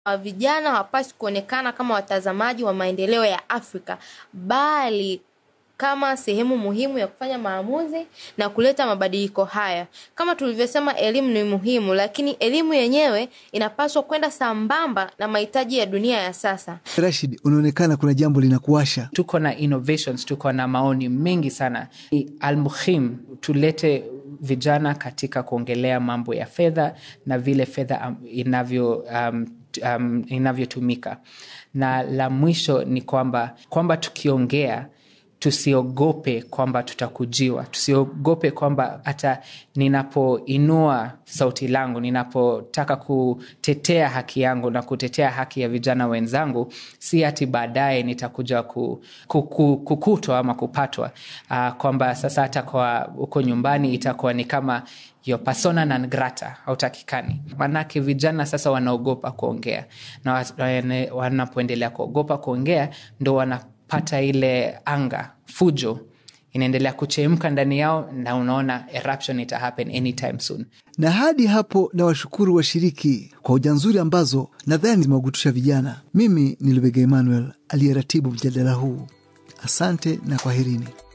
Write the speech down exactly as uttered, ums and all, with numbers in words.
Vijana hawapaswi kuonekana kama watazamaji wa maendeleo ya Afrika, bali kama sehemu muhimu ya kufanya maamuzi na kuleta mabadiliko haya. Kama tulivyosema, elimu ni muhimu, lakini elimu yenyewe inapaswa kwenda sambamba na mahitaji ya dunia ya sasa. Rashid, unaonekana kuna jambo linakuasha. Tuko na innovations, tuko na maoni mengi sana. Almuhim tulete vijana katika kuongelea mambo ya fedha na vile fedha inavyo um, um, inavyotumika. Na la mwisho ni kwamba kwamba tukiongea tusiogope kwamba tutakujiwa. Tusiogope kwamba hata ninapoinua sauti langu, ninapotaka kutetea haki yangu na kutetea haki ya vijana wenzangu, si ati baadaye nitakuja ku, ku, ku, kukutwa ama kupatwa. Uh, kwamba sasa hata kwa uko nyumbani itakuwa ni kama yo persona non grata, hautakikani. Manake vijana sasa wanaogopa kuongea. Na wanapoendelea kuogopa kuongea ndo wana pata ile anga, fujo inaendelea kuchemka ndani yao, na unaona eruption ita happen anytime soon. Na hadi hapo na washukuru washiriki kwa hoja nzuri ambazo nadhani zimewagutusha vijana. Mimi ni Lubega Emmanuel aliyeratibu mjadala huu. Asante na kwaherini.